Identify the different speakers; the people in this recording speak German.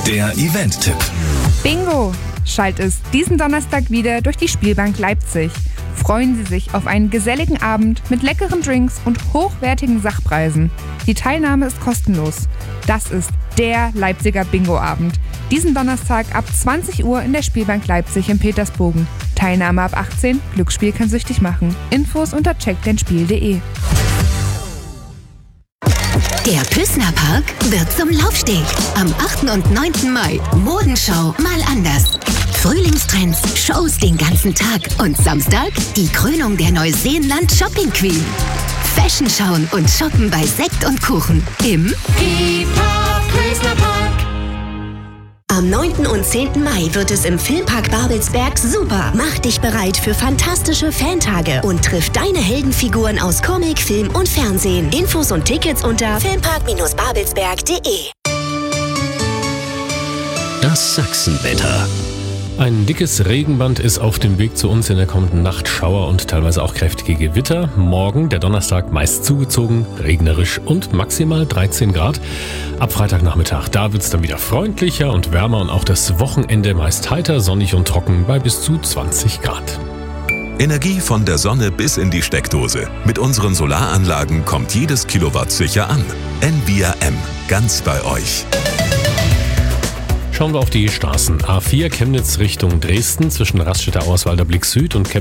Speaker 1: Der Event-Tipp.
Speaker 2: Bingo! Schallt es diesen Donnerstag wieder durch die Spielbank Leipzig. Freuen Sie sich auf einen geselligen Abend mit leckeren Drinks und hochwertigen Sachpreisen. Die Teilnahme ist kostenlos. Das ist der Leipziger Bingo-Abend. Diesen Donnerstag ab 20 Uhr in der Spielbank Leipzig in Petersbogen. Teilnahme ab 18, Glücksspiel kann süchtig machen. Infos unter checkdeinspiel.de.
Speaker 3: Der Püßner Park wird zum Laufsteg. Am 8. und 9. Mai. Modenschau mal anders. Frühlingstrends, Shows den ganzen Tag. Und Samstag die Krönung der Neuseeland Shopping Queen. Fashion schauen und shoppen bei Sekt und Kuchen. Im Püßner Park. Am 9. und 10. Mai wird es im Filmpark Babelsberg super. Mach dich bereit für fantastische Fantage und triff deine Heldenfiguren aus Comic, Film und Fernsehen. Infos und Tickets unter filmpark-babelsberg.de.
Speaker 4: Das Sachsenwetter. Ein dickes Regenband ist auf dem Weg zu uns in der kommenden Nacht. Schauer und teilweise auch kräftige Gewitter. Morgen, der Donnerstag, meist zugezogen, regnerisch und maximal 13 Grad. Ab Freitagnachmittag, da wird es dann wieder freundlicher und wärmer und auch das Wochenende meist heiter, sonnig und trocken bei bis zu 20 Grad.
Speaker 1: Energie von der Sonne bis in die Steckdose. Mit unseren Solaranlagen kommt jedes Kilowatt sicher an. Envia M, ganz bei euch.
Speaker 4: Schauen wir auf die Straßen. A4 Chemnitz Richtung Dresden zwischen Raststätter Auerswalder Blick Süd und